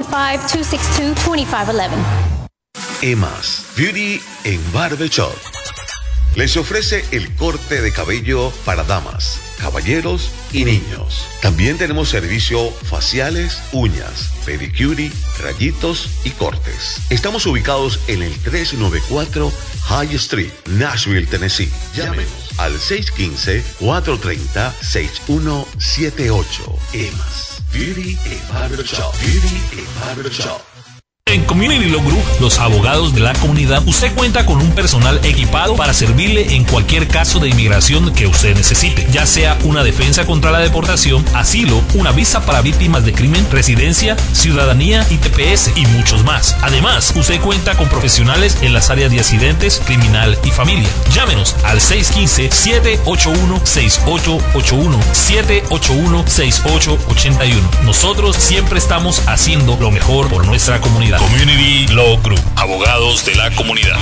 262-2511. Emas Beauty en Barbershop les ofrece el corte de cabello para damas, caballeros y niños. También tenemos servicio faciales, uñas, pedicure, rayitos y cortes. Estamos ubicados en el 394 High Street, Nashville, Tennessee. Llámenos al 615-430-6178. Emas Beauty en Barbershop. Beauty en Barbershop. En Community Law Group, los abogados de la comunidad, usted cuenta con un personal equipado para servirle en cualquier caso de inmigración que usted necesite, ya sea una defensa contra la deportación, asilo, una visa para víctimas de crimen, residencia, ciudadanía y TPS y muchos más. Además, usted cuenta con profesionales en las áreas de accidentes, criminal y familia. Llámenos al 615-781-6881, 781-6881. Nosotros siempre estamos haciendo lo mejor por nuestra comunidad. Community Law Group, abogados de la comunidad.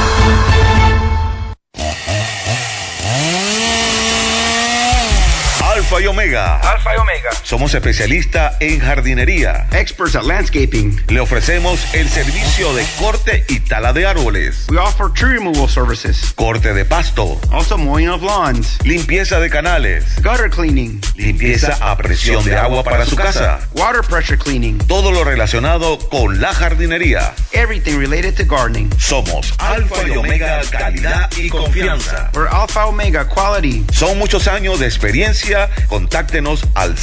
Alfa y Omega. Alfa y Omega. Somos especialistas en jardinería. Experts at landscaping. Le ofrecemos el servicio de corte y tala de árboles. We offer tree removal services. Corte de pasto. Also mowing of lawns. Limpieza de canales. Gutter cleaning. Limpieza a presión de agua para su casa. Water pressure cleaning. Todo lo relacionado con la jardinería. Everything related to gardening. Somos Alfa y Omega, calidad y confianza. We're Alpha Omega quality. Son muchos años de experiencia. Contáctenos al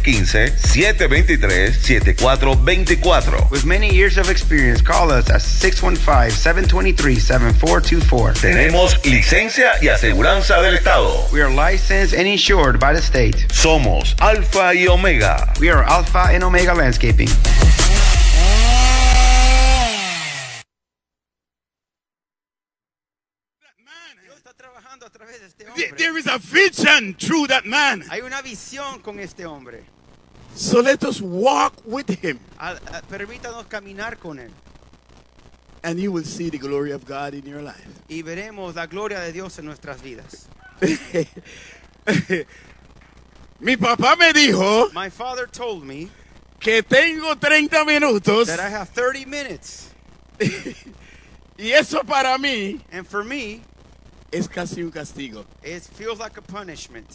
615-723-7424. With many years of experience, call us at 615-723-7424. Tenemos licencia y aseguranza del Estado. We are licensed and insured by the state. Somos Alfa y Omega. We are Alpha and Omega Landscaping. There is a vision through that man. Hay una visión con este hombre. So let us walk with him. Permítanos caminar con él. And you will see the glory of God in your life. Y veremos la gloria de Dios en nuestras vidas. Mi papá me dijo My father told me que tengo 30 minutos. that I have 30 minutes. Y eso para mí And for me, es casi un castigo. it feels like a punishment.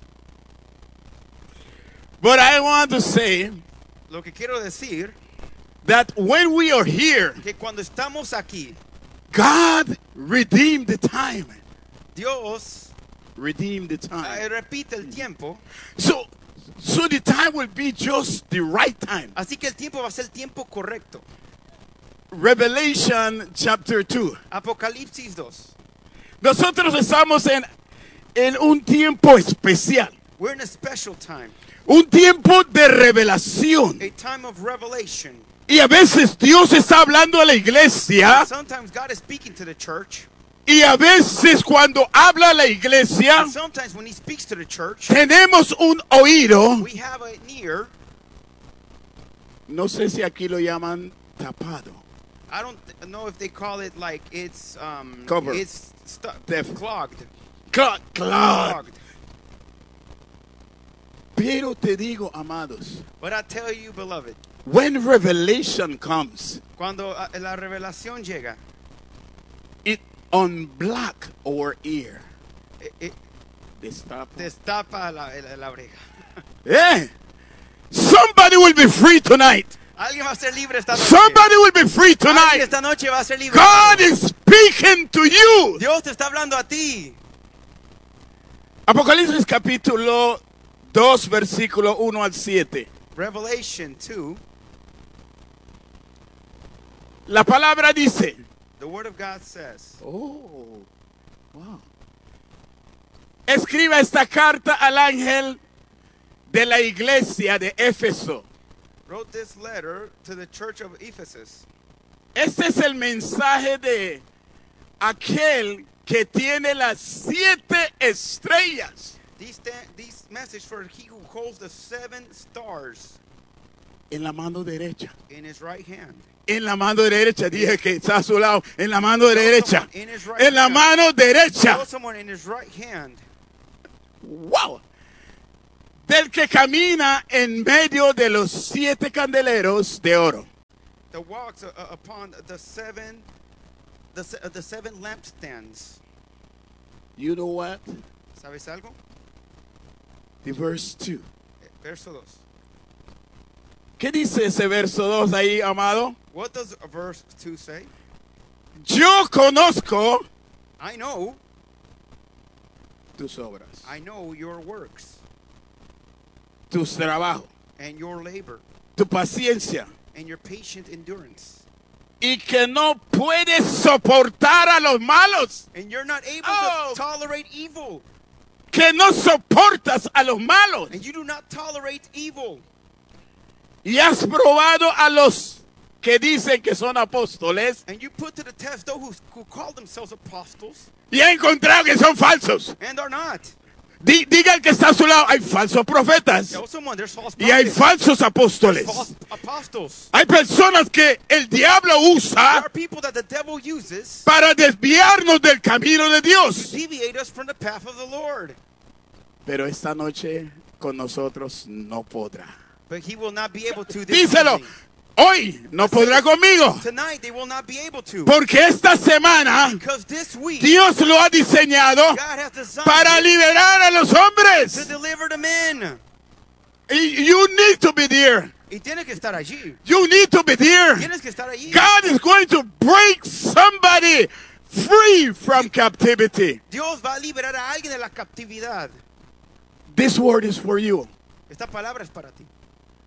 But I want to say Lo que quiero decir that when we are here, que cuando estamos aquí, God redeemed the time. Dios Redeemed the time. repite el tiempo. So the time will be just the right time. Así que el tiempo va a ser el tiempo correcto. Revelation chapter 2. Apocalipsis 2. Nosotros estamos en un tiempo especial. We're in a special time. Un tiempo de revelación. A time of revelation. Y a veces Dios está hablando a la iglesia. Sometimes God is speaking to the church. Y a veces cuando habla a la iglesia, And sometimes when he speaks to the church, tenemos un oído. we have an ear. No sé si aquí lo llaman tapado. I don't know if they call it like it's Cover. It's clogged. Clogged. Pero te digo, amados, But I tell you, beloved, when revelation comes, cuando la revelación llega, it unblock our ear. it Destapa. destapa la oreja. Yeah. Somebody will be free tonight. Alguien va a ser libre esta noche. Somebody will be free Alguien tonight. esta noche va a ser libre. God is speaking to you. Dios te está hablando a ti. Apocalipsis capítulo 2, versículo 1 al 7. Revelation 2, La palabra dice. the word of God says, Oh, wow. Escriba esta carta al ángel de la iglesia de Éfeso. wrote this letter to the church of Ephesus. Este es el mensaje de aquel que tiene las 7 estrellas This message for he who holds the 7 stars en la mano derecha. in his right hand. En la mano derecha, dije que está a su lado. En la mano derecha. In his right En la hand. mano derecha. Show someone in his right hand. Wow. Del que camina en medio de los 7 candeleros de oro. that walks upon the seven lampstands. You know what? ¿Sabes algo? The verse 2. Verso 2. ¿Qué dice ese verso 2 ahí, amado? What does verse 2 say? Yo conozco I know tus obras, I know your works tus trabajos, and your labor tu paciencia, and your patient endurance. y que no puedes soportar a los malos, And you're not able Oh. to tolerate evil. que no soportas a los malos, And you do not tolerate evil. y has probado a los que dicen que son apóstoles, And you put to the test those who call themselves apostles y has encontrado que son falsos. and are not. Digan que está a su lado, hay falsos profetas, Tell someone there's false y hay prophets, falsos there's apóstoles. false apostles. Hay personas que el diablo There usa are people that the devil uses para desviarnos del camino de to Dios. deviate us from the path of the Lord. Pero esta noche con nosotros no podrá. But he will not be able to this Díselo, evening. hoy no podrá conmigo. Tonight they will not be able to. Porque esta semana Because this week Dios lo ha diseñado God has designed para it liberar a los to hombres. deliver the men. You need to be there. Y tiene que estar allí. You need to be there. Tienes que estar allí. God is going to break somebody free from captivity. Dios va a liberar a alguien de la captividad. This word is for you. Esta palabra es para ti.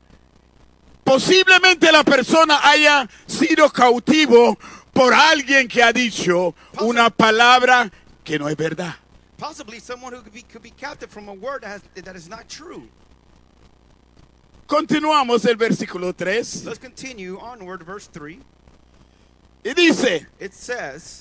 Posiblemente la persona haya sido cautivo por alguien que ha dicho una palabra que no es verdad. Possibly someone who could be captive from a word that is not true. Continuamos el versículo 3 Let's continue onward, verse 3. y dice, It says,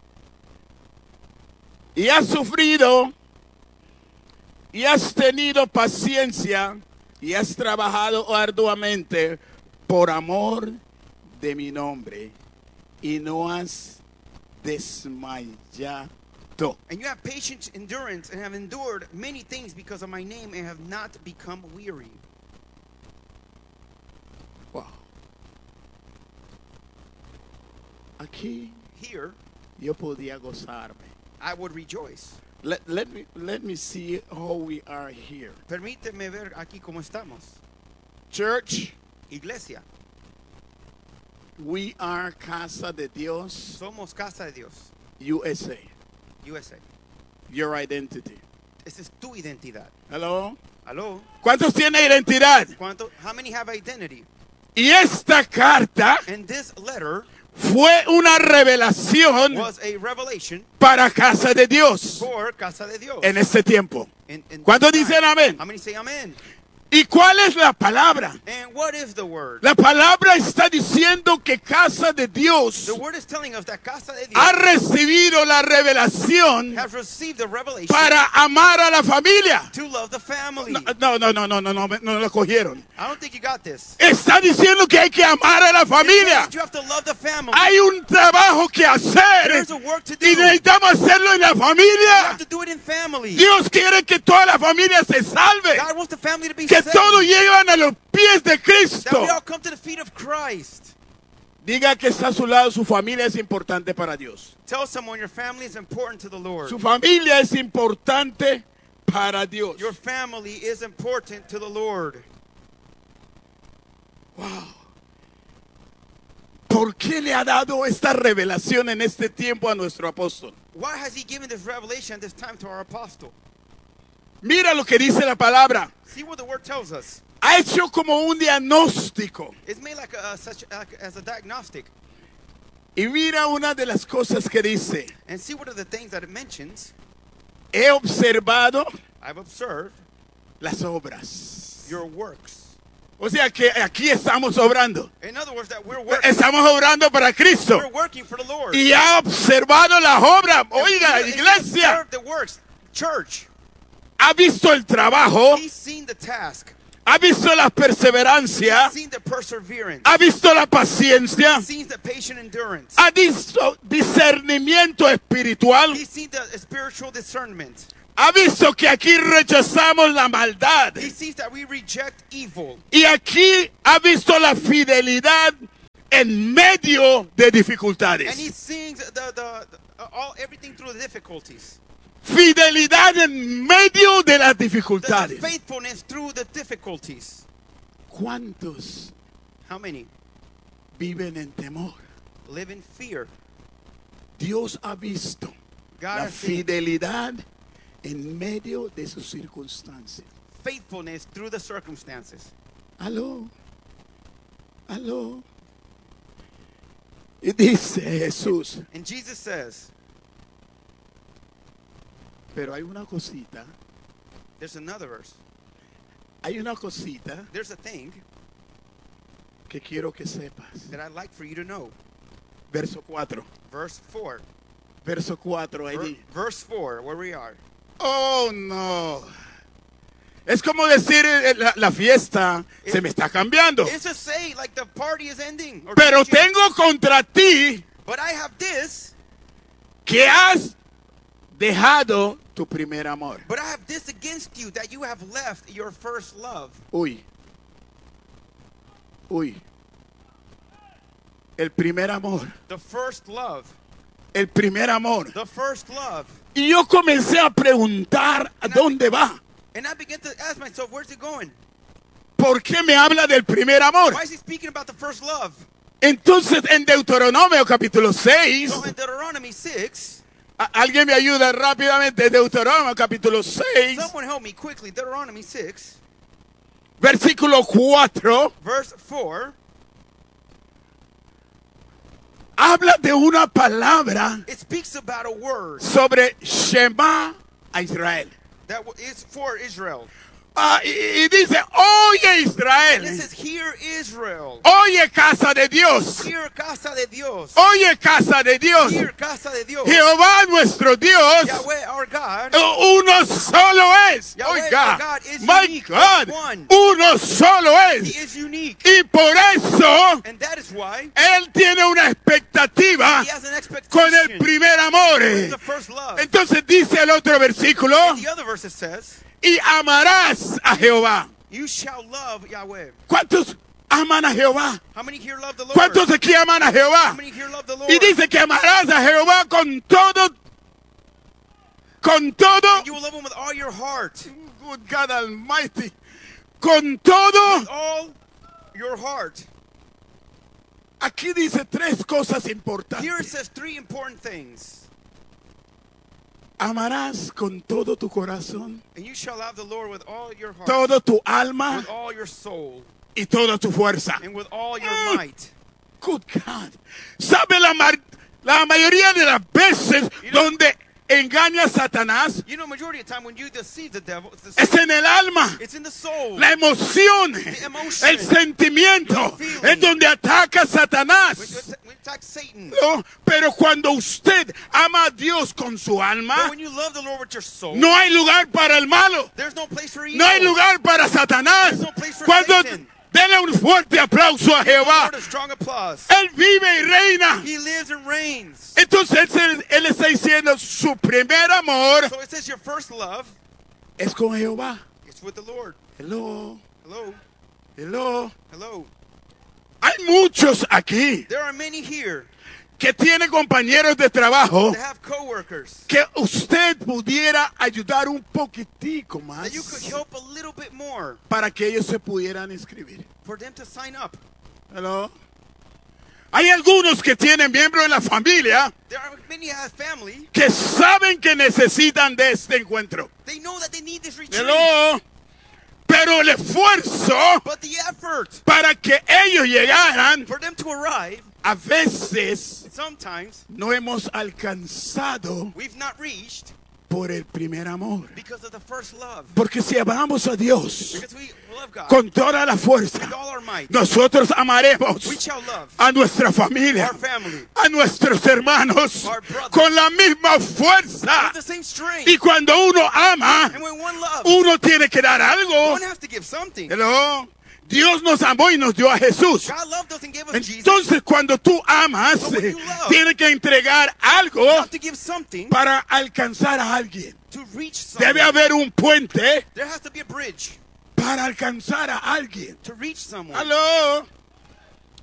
y has sufrido y has tenido paciencia y has trabajado arduamente por amor de mi nombre y no has desmayado. and you have patience, endurance, and have endured many things because of my name and have not become weary. Wow. Aquí Here, yo podía gozarme. I would rejoice. Let me see how we are here. Permíteme ver aquí cómo estamos. Church, Iglesia, we are Casa de Dios, somos casa de Dios, USA. USA. Your identity. Esa es tu identidad. Hello. Hello? ¿Cuántos tienen identidad? How many have identity? Y esta carta And this letter fue una revelación was a revelation para Casa de Dios for casa de Dios. en este tiempo. In ¿Cuántos this dicen time. amén? How many say amen? ¿Y cuál es la palabra? And what is the word? La palabra está diciendo que Casa de Dios The word is telling us that casa de ha Dios recibido la revelación has received the revelation para amar a la familia. to love the family. No lo cogieron. I don't think you got this. Está diciendo que hay que amar a la familia. You have to love the family. Hay un trabajo que hacer There's a work to do. y necesitamos hacerlo en la You familia. have to do it in family. Dios quiere que toda la familia se salve, God wants the family to be que saved. todos llegan a los pies de That Cristo. we all come to the feet of Christ. Diga que está a su lado, su familia es importante para Dios. Tell someone your family is important to the Lord. Su familia es importante para Dios. Your family is important to the Lord. Wow. ¿Por qué le ha dado esta revelación en este tiempo a nuestro apóstol? Why has he given this revelation at this time to our apostle? Mira lo que dice la palabra. See what the word tells us. Ha hecho como un diagnóstico. It's made like as a diagnostic. Y mira una de las cosas que dice. And see what are the things that it mentions. He observado I've observed las obras. your works. O sea que aquí estamos obrando. In other words, that we're working. Estamos obrando para Cristo. We're working for the Lord. Y ha observado las obras. Oiga, And he iglesia. observed the works. Church. Ha visto el trabajo. He's seen the task. Ha visto la perseverancia. He's seen the perseverance. Ha visto la paciencia. He's seen the patient endurance. Ha visto discernimiento espiritual. He's seen the spiritual discernment. Ha visto que aquí rechazamos la maldad. He sees that we reject evil. Y aquí ha visto la fidelidad en medio de And he dificultades. sings everything through the difficulties. Fidelidad en medio de las The dificultades. faithfulness through the difficulties. ¿Cuántos How many viven en temor? live in fear? Dios ha visto God la has seen fidelidad en medio de sus circunstancias. faithfulness through the circumstances. Aló, aló. Y dice Jesús, And Jesus says, pero hay una cosita, there's another verse. hay una cosita There's a thing que quiero que sepas. that I'd like for you to know. Verso 4. Verse 4. Verso 4 ahí. Verse 4, where we are. Oh, no. Es como decir, la fiesta se me está cambiando. It's to say, like the party is ending. Or Pero changing. tengo contra ti But I have this. que has dejado tu primer amor. But I have this against you, that you have left your first love. Uy. Uy. El primer amor. The first love. El primer amor. The first love. Y yo comencé a preguntar a dónde va. And I began to ask myself, where's it going? ¿Por qué me habla del primer amor? Why is he speaking about the first love? Entonces en Deuteronomio capítulo 6, So in Deuteronomy 6, alguien me ayuda rápidamente, Deuteronomio capítulo 6, someone help me quickly. Deuteronomy 6, versículo 4, verse 4, habla de una palabra it speaks about a word sobre Shema a Israel. that is for Israel. Y dice, oye And it Israel, says, hear Israel. oye casa de Dios, Hear casa de Dios. oye casa de Dios, Hear casa de Dios. Jehová nuestro Dios, Yahweh our God. uno solo es. Yahweh Oiga, our God is my unique, God, one. uno solo He es. is unique. Y por eso And that is why él tiene una expectativa he has an con el expectation primer amor. with the first love. Entonces dice el otro versículo, And the other verse it says, y amarás a Jehová. you shall love Yahweh. ¿Cuántos aman a Jehová? How many here love the Lord? ¿Cuántos aquí aman a How Jehová? many here love the Lord? Y dice que amarás a Jehová con todo, And you will love him with all your heart. good God Almighty, con todo. With all your heart. Aquí dice tres cosas Here it importantes. says three important things. Amarás con todo tu corazón, And you shall love the Lord with all your heart. todo tu alma With all your soul. y toda tu fuerza. And with all your might. Good God. ¿Sabe la mayoría de las veces donde engaña a Satanás? You know, majority of the time when you deceive the devil, Es en el alma. it's in the soul. La emoción, emotion. el sentimiento, The feeling. es donde ataca a When Satanás. you attack Satan. No, pero cuando usted ama a Dios con su But alma, when you love the Lord with your soul, no hay lugar para el malo, there's no place for evil. no hay lugar para Satanás. There's no place for Cuando Satan. denle un fuerte aplauso a Jehová, Lord, a strong applause. él vive y reina. He lives and reigns. Entonces él está diciendo su primer amor So it says your first love es con Jehová. is with the Lord. Hello, Hello. hello. Hello. Hay muchos aquí There are many here que tienen compañeros de trabajo that have coworkers que usted pudiera ayudar un poquitico más that you could help a little bit more para que ellos se pudieran inscribir. for them to sign up. Hello. Hay algunos que tienen miembros de la familia There are many that have family. que saben que necesitan de este encuentro. They know that they need this retreat. Hello. Pero el esfuerzo But the effort para que ellos llegaran, for them to arrive, a veces sometimes no hemos alcanzado we've not reached por el primer amor. because of the first love. Porque si amamos a Dios Because we love God con toda la fuerza, with all our might. nosotros amaremos We shall love a nuestra familia, our family a nuestros hermanos, Our brothers. con la misma fuerza. with the same strength. Y cuando uno ama, And when one loves, uno tiene que dar algo. one has to give something. Hello. Dios nos amó y nos dio a Jesús. God loved us and gave us Jesus. Entonces, cuando tú amas, So when you love, tienes que entregar algo You have to give something para alcanzar a alguien. to reach someone. Debe haber un puente There has to be a bridge para alcanzar a alguien. to reach someone. Aló.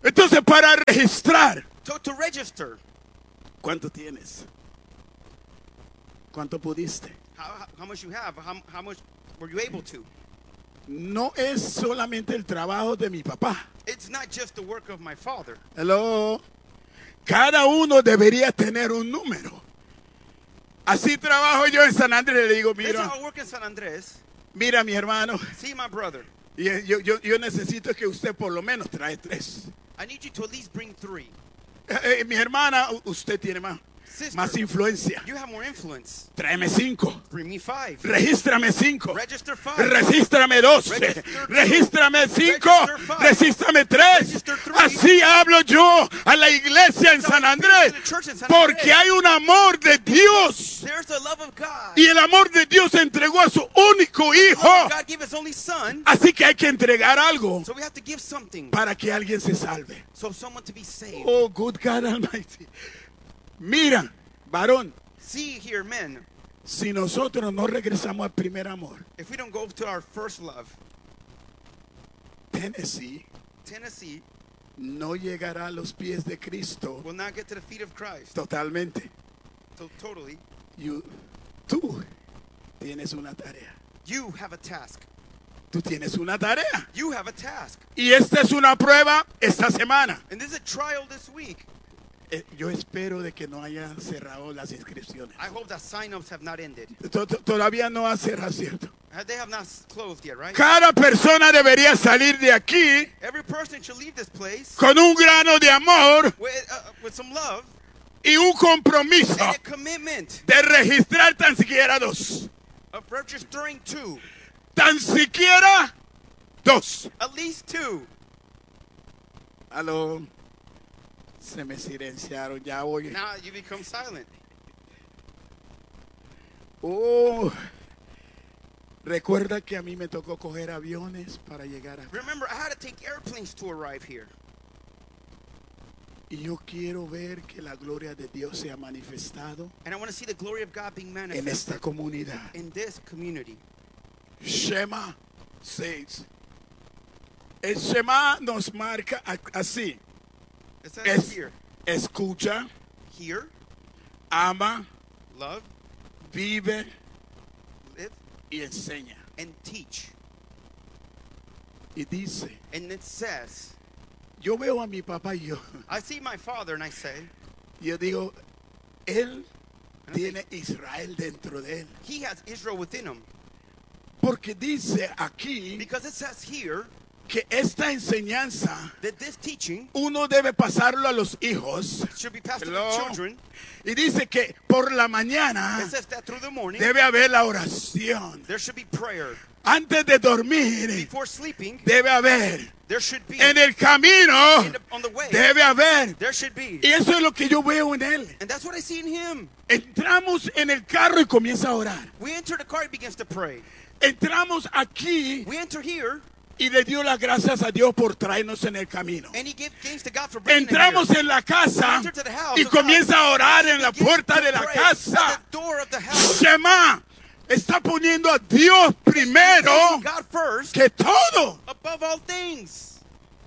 Entonces, para registrar, To register, ¿cuánto tienes? ¿Cuánto pudiste? how much you have, how much were you able to? No es solamente el trabajo de mi papá. It's not just the work of my father. Hello. Cada uno debería tener un número. Así trabajo yo en San Andrés. Le digo, That's mira, how I work in San Andres. mira mi hermano. See, my brother, Y yo necesito que usted por lo menos trae 3. I need you to at least bring 3. Mi hermana, usted tiene más Sister, influencia. you have more influence. Tráeme 5. Bring me 5. Regístrame 5. Register 5. Regístrame 12. Register 2. Regístrame 5. Register 5. Regístrame 3. Register 3. Así hablo yo a la iglesia en San Andrés. Porque hay un amor de Dios. There's the love of God. Y el amor de Dios entregó a su único The love hijo. of God gave his only son. Así que hay que entregar algo So we have to give something para que alguien se salve. so someone to be saved. Oh, good God Almighty. Mira, varón, See here, men, si nosotros no regresamos al primer amor, if we don't go to our first love, Tennessee Tennessee no llegará a los pies de Cristo will not get to the feet of Christ. totalmente. So totally, Tú tienes una tarea. you have a task. Tú tienes una tarea. You have a task. Y esta es una prueba esta semana. And this is a trial this week. Yo espero de que no hayan cerrado las inscripciones. I hope that sign-ups have not ended. Todavía no ha cerrado, ¿cierto? They have not closed yet, right? Cada persona debería salir de aquí Every person should leave this place con un grano de amor with some love y un compromiso and a commitment de registrar tan siquiera 2. of registering 2. Tan siquiera 2. At least 2. Aló. Se me silenciaron, ya voy. Now you become silent. Oh. Recuerda que a mí me tocó coger aviones para llegar acá. Remember, I had to take airplanes to arrive here. Y yo quiero ver que la gloria de Dios sea manifestado And I want to see the glory of God being en manifested esta comunidad. in this community. Shema 6. El Shema nos marca así. It says here, Escucha, hear, ama, love, vive live, y enseña. and teach. Y dice, And it says, yo veo a mi papá y I see my father and I say, yo digo, él tiene Israel dentro de él. he has Israel within him. Porque dice aquí Because it says here que esta enseñanza that this teaching uno debe pasarlo a los hijos. should be passed to Hello. the children. Y dice que por la mañana It says that through the morning, debe haber la oración. there should be prayer. Antes de dormir Before sleeping, debe haber. there should be. En el camino On the way, debe haber. there should be. Y eso es lo que yo veo en él. And that's what I see in him. Entramos en el carro y comienza a orar. We enter the car, he begins to pray. Entramos aquí We enter here, y le dio las gracias a Dios por traernos en el camino. and he gave thanks to God for bringing him Entramos here. en la casa Enter to the house y of God. comienza a orar en la Begins puerta to de la pray casa. at the door of the house. Shema está poniendo a Dios primero Placing God first, que todo. above all things.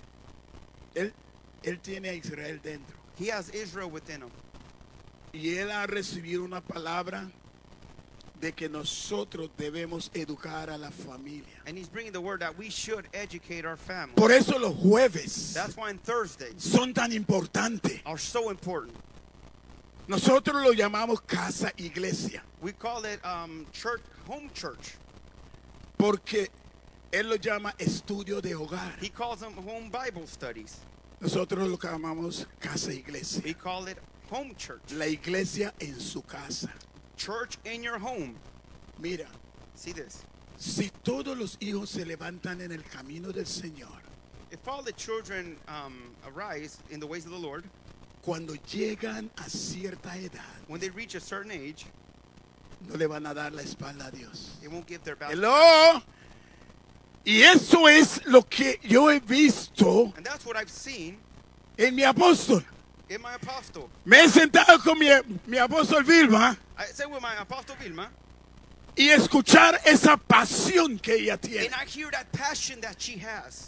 Él tiene a Israel dentro. He has Israel within him. Y él ha recibido una palabra de que nosotros debemos educar a la familia. And he's bringing the word that we should educate our family. Por eso los jueves That's why on Thursdays son tan importantes. are so important. Nosotros lo llamamos casa iglesia, We call it church, home church. porque él lo llama estudio de hogar. He calls them home Bible studies. Nosotros lo llamamos casa iglesia. We call it home church. La iglesia en su casa. Church in your home. Mira, See this. si todos los hijos se levantan en el camino del Señor, If all the children arise in the ways of the Lord, cuando llegan a cierta edad, when they reach a certain age, no le van a dar la espalda a Dios. they won't give their back. Hello. Y eso es lo que yo he visto And that's what I've seen en mi apóstol. in my apostle. Me he sentado con mi apóstol Vilma I said with my apostle Vilma, y escuchar esa pasión que ella tiene. and I hear that passion that she has.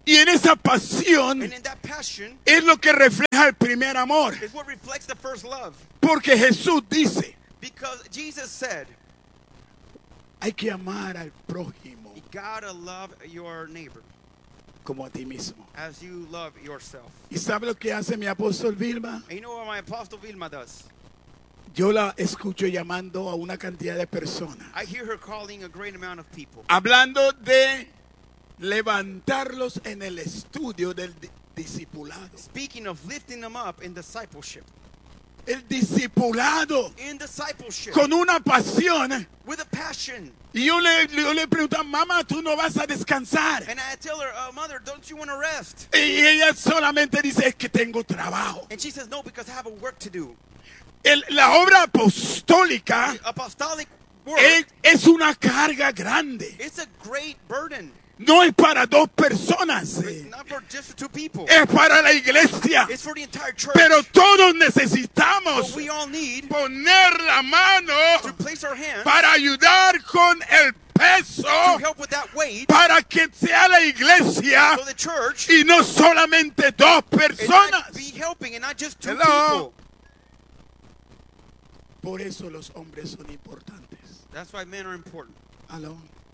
Y en esa pasión And in that passion es lo que refleja el primer amor. is what reflects the first love. Porque Jesús dice, Because Jesus said, hay que amar al prójimo you gotta love your neighbor como a ti mismo. as you love yourself. ¿Y sabe lo que hace mi apóstol Vilma? And you know what my apostle Vilma does? Yo la escucho llamando a una cantidad de personas, I hear her calling a great amount of people, hablando de levantarlos en el estudio del discipulado. speaking of lifting them up in discipleship. El discipulado In discipleship, con una pasión. with a passion. Y yo le pregunto, mamá, tú no vas a descansar. And I tell her, mother, don't you want to rest? Y ella solamente dice, es que tengo trabajo. And she says, no, because I have a work to do. La obra apostólica The apostolic work, es una carga grande. it's a great burden. No es para dos personas. It's not for just two people. Es para la iglesia. It's for the entire church. Pero todos But necesitamos we all need poner la mano to place our hands para ayudar con el peso, to help with that weight, para que sea la iglesia so the church y no solamente dos and not personas. be helping and not just two Hello. people. Por eso los hombres son importantes. That's why men are important. Aló.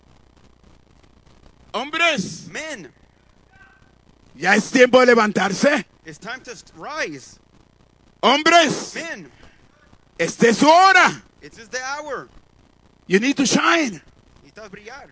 Hombres, Men, ya es tiempo de levantarse. it's time to rise. Hombres, Men, esta es su hora. it is the hour. You need to shine. Necesitas brillar.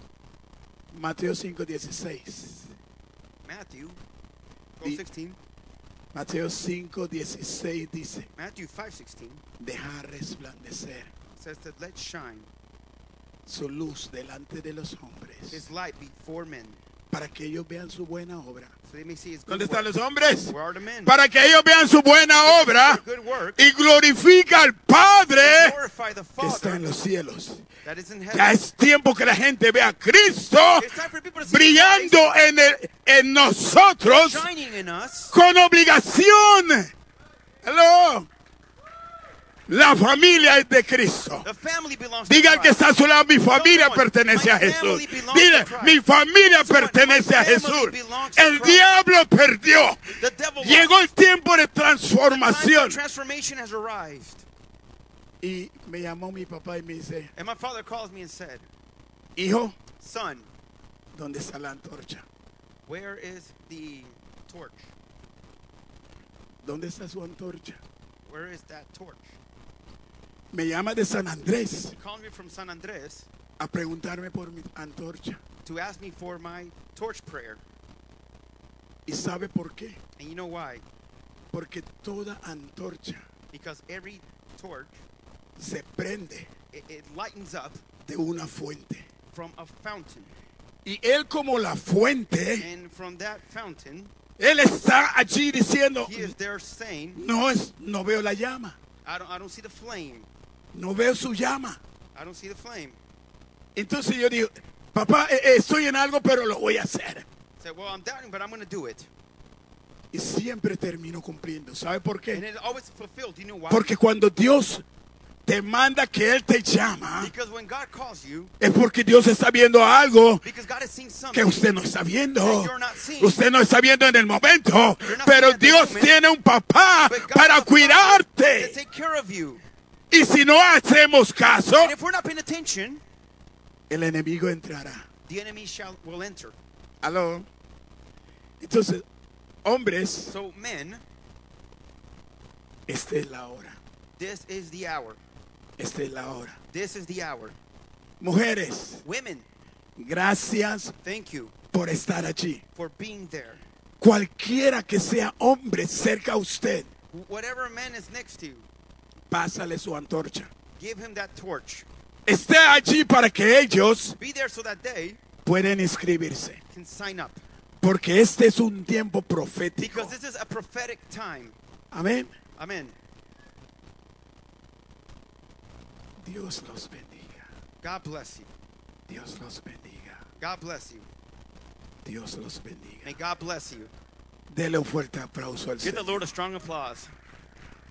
Mateo 5:16. Matthew Di- 12:16. Mateo 5:16 dice, Matthew 5:16 dejar resplandecer says that let's shine su luz delante de los hombres, his light before men, para que ellos vean su buena obra. so they may see his good ¿Dónde están work. los hombres? Where are the men? Para que ellos vean su buena obra Good work. y glorifica al Padre Glorify the que está en Father los cielos. that is in Ya heaven. es tiempo que la gente vea a Cristo It's time for people to see brillando en nosotros Christ shining in us. con obligación. Hello. La familia es de Cristo. The family belongs to Diga el que Christ. está a su lado, mi familia Someone, pertenece a my Jesús. family belongs Dile, to Christ. mi familia Someone, pertenece a my family Jesús. belongs to El Christ. diablo perdió. The devil Llegó lost. el tiempo de The time transformación. of transformation has arrived. Y me llamó mi papá y me dice, And my father calls me and said, hijo, son, ¿dónde está la antorcha? where is the torch? ¿Dónde está su antorcha? Where is that torch? Me llama de San Andrés He called me from San Andres a preguntarme por mi antorcha. to ask me for my torch prayer. ¿Y sabe por qué? And you know why? Porque toda antorcha Because every torch, se prende it lightens up de una fuente. from a fountain. Y él como la fuente, And from that fountain, él está allí diciendo, he is there saying, no veo la llama, I don't see the flame. no veo su llama. I don't see the flame. Entonces yo digo, papá, estoy en algo, pero lo voy a hacer. I said, well, I'm doubting, but I'm going to do it. Y siempre termino cumpliendo. ¿Sabe por And qué? it's always fulfilled. You know why? Porque cuando Dios te manda que Él te llama, Because when God calls you, es porque Dios está viendo algo because God has seen something que usted no está viendo. that you're not seeing. Usted no está viendo en el momento, You're not pero seeing at the Dios moment, tiene un papá But God para has a father to cuidarte. take care of you. Y si no hacemos caso, And if we're not paying attention, el enemigo entrará. the enemy will enter. Aló. Entonces, hombres, So men, esta es la hora. this is the hour. Esta es la hora. This is the hour. Mujeres, Women, gracias thank you por estar allí. for being there. Cualquiera que sea hombre cerca a usted, Whatever man is next to you, pásale su antorcha. give him that torch. Esté allí para que ellos Be there so that they puedan inscribirse. can sign up. Porque este es un tiempo profético. Because this is a prophetic time. Amén. Amen. Dios los bendiga. God bless you. Dios los bendiga. God bless you. Dios los bendiga. May God bless you. Dele un fuerte aplauso al Give the Señor. Lord a strong applause.